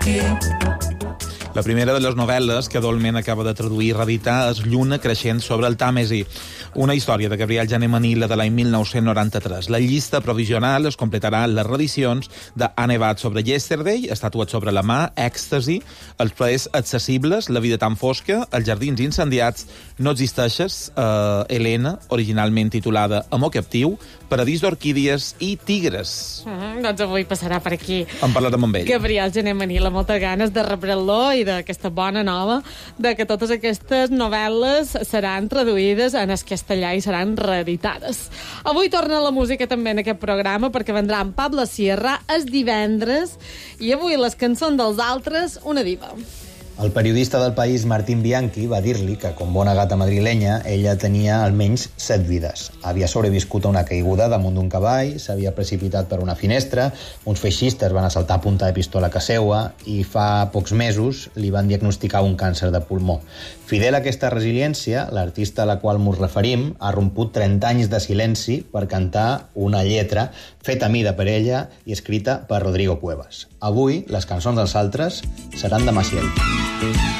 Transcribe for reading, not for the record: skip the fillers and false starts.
aquí. La primera de les novel·les que Dolmen acaba de traduir i reeditar és Lluna creixent sobre el Tàmesi, una història de Gabriel Jané Manila de l'any 1993. La llista provisional es completarà les reedicions de Ha nevat sobre Yesterday, Estatuat sobre la mà, Èxtasi, Els plaers accessibles, La vida tan fosca, Els jardins incendiats, No existeixes, Helena, originalment titulada Amor captiu, Paradís d'orquídies i Tigres. Doncs avui passarà per aquí. En parlarem amb ell. Gabriel Jané Manila, moltes ganes de rebre'l i d'aquesta bona nova, de que totes aquestes novel·les seran traduïdes en el castellà i seran reeditades. Avui torna la música també en aquest programa perquè vendrà en Pablo Sierra el divendres i avui les cançons dels altres, una diva. El periodista del País, Martín Bianchi, va dir-li que, com bona gata madrilenya, ella tenia almenys 7 vides. Havia sobreviscut a una caiguda damunt d'un cavall, s'havia precipitat per una finestra, uns feixistes van assaltar a punta de pistola a casa seva i fa pocs mesos li van diagnosticar un càncer de pulmó. Fidel a aquesta resiliència, l'artista a la qual mos referim ha romput 30 anys de silenci per cantar una lletra feta a mida per ella i escrita per Rodrigo Cuevas. Avui, les cançons dels altres seran de Maciel.